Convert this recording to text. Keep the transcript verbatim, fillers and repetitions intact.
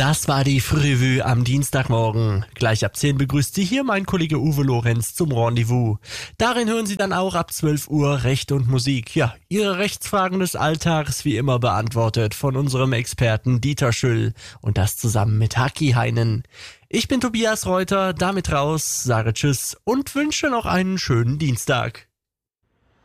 Das war die Frühvue am Dienstagmorgen. Gleich ab zehn begrüßt Sie hier mein Kollege Uwe Lorenz zum Rendezvous. Darin hören Sie dann auch ab zwölf Uhr Recht und Musik. Ja, Ihre Rechtsfragen des Alltags wie immer beantwortet von unserem Experten Dieter Schüll. Und das zusammen mit Haki Heinen. Ich bin Tobias Reuter, damit raus, sage Tschüss und wünsche noch einen schönen Dienstag.